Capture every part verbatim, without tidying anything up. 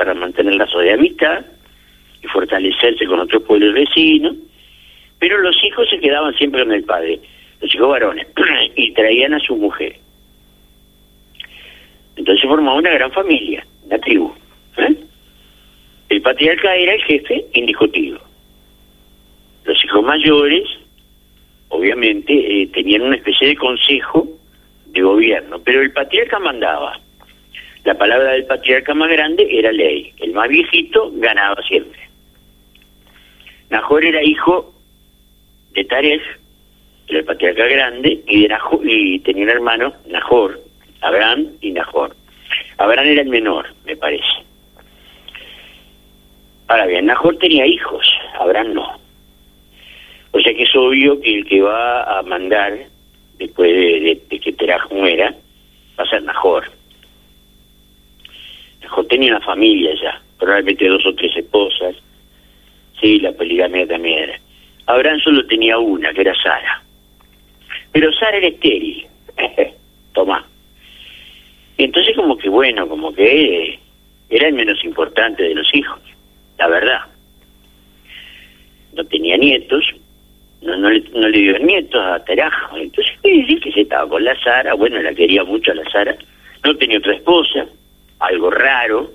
para mantener lazos de amistad y fortalecerse con otros pueblos vecinos, pero los hijos se quedaban siempre con el padre, los hijos varones, y traían a su mujer. Entonces formaba una gran familia, una tribu. ¿eh? El patriarca era el jefe indiscutido. Los hijos mayores, obviamente, eh, tenían una especie de consejo de gobierno, pero el patriarca mandaba. La palabra del patriarca más grande era ley. El más viejito ganaba siempre. Nahor era hijo de Taref, era el patriarca grande, y, de Nahor, y tenía un hermano, Nahor, Abraham y Nahor. Abraham era el menor, me parece. Ahora bien, Nahor tenía hijos, Abraham no. O sea que es obvio que el que va a mandar, después de, de, de que Teraj muera, va a ser Nahor. Nahor tenía una familia ya, probablemente dos o tres esposas. Sí, la poligamia también era. Abraham solo tenía una, que era Sara. Pero Sara era estéril. Tomá. Entonces como que bueno, como que eh, era el menos importante de los hijos, la verdad. No tenía nietos, no, no, le, no le dio nietos a Teraj. Entonces quiere decir que se estaba con la Sara, bueno, la quería mucho a la Sara. No tenía otra esposa, algo raro.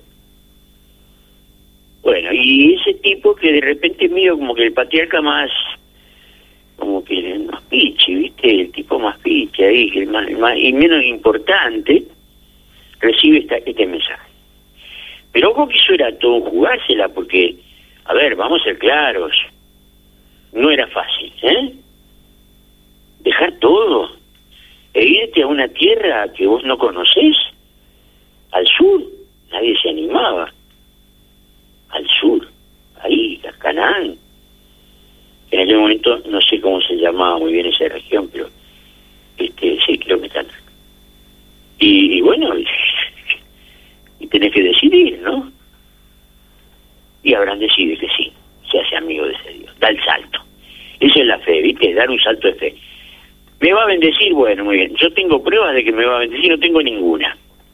Bueno, y ese tipo que de repente es medio como que el patriarca más, como que el más piche, ¿viste? El tipo más piche ahí, que el más, el más y menos importante, recibe esta, este mensaje. Pero ojo que eso era todo jugársela, porque, a ver, vamos a ser claros, no era fácil, ¿eh? Dejar todo e irte a una tierra que vos no conocés, al sur, nadie se animaba. Al sur, ahí, a Canaán. En aquel momento no sé cómo se llamaba muy bien esa región, pero este sí, creo que está. Y, y bueno, y, y tenés que decidir, ¿no? Y Abraham decide que sí, se hace amigo de ese Dios, da el salto. Esa es la fe, ¿viste? Dar un salto de fe. ¿Me va a bendecir? Bueno, muy bien. Yo tengo pruebas de que me va a bendecir, no tengo ninguna.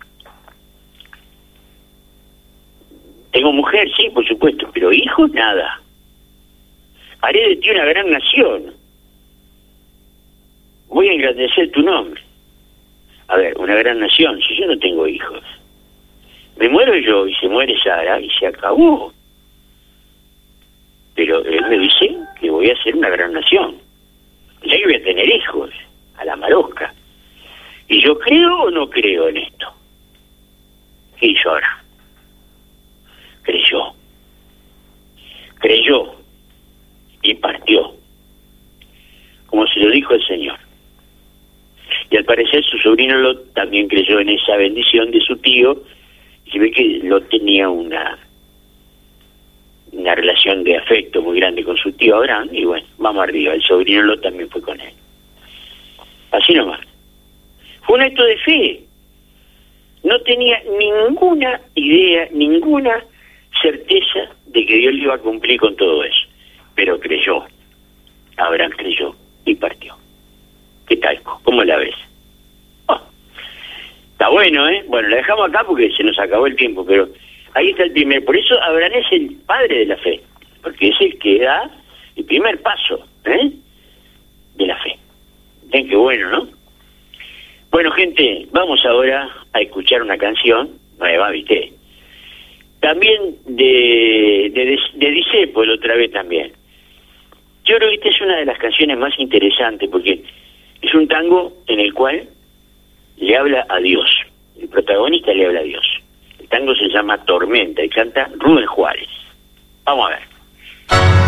Tengo mujer, sí, por supuesto, pero hijos, nada. Haré de ti una gran nación. Voy a engrandecer tu nombre. A ver, una gran nación, si yo no tengo hijos. Me muero yo y se muere Sara y se acabó. Pero él me dice que voy a ser una gran nación. O sea que voy a tener hijos, a la marosca. ¿Y yo creo o no creo en esto? ¿Qué hizo ahora? Creyó, creyó y partió, como se lo dijo el Señor. Y al parecer su sobrino Lot también creyó en esa bendición de su tío, y se ve que Lot tenía una una relación de afecto muy grande con su tío Abraham, y bueno, vamos arriba, el sobrino Lot también fue con él. Así nomás. Fue un acto de fe. No tenía ninguna idea, ninguna certeza de que Dios le iba a cumplir con todo eso, pero creyó. Abraham creyó y partió. ¿Qué tal? ¿Cómo la ves? Oh, está bueno, ¿eh? Bueno, la dejamos acá porque se nos acabó el tiempo, pero ahí está el primer. Por eso Abraham es el padre de la fe, porque es el que da el primer paso, ¿eh? De la fe. Ven qué bueno, ¿no? Bueno, gente, vamos ahora a escuchar una canción nueva, ¿viste? También de, de, de Discépolo otra vez también. Yo creo que esta es una de las canciones más interesantes porque es un tango en el cual le habla a Dios. El protagonista le habla a Dios. El tango se llama Tormenta y canta Rubén Juárez. Vamos a ver.